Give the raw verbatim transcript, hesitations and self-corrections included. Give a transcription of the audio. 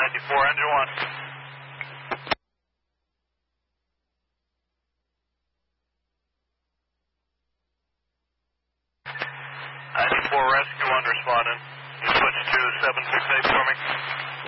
ninety-four, engine one. ninety-four, rescue one responding. You switch to seven six eight for me.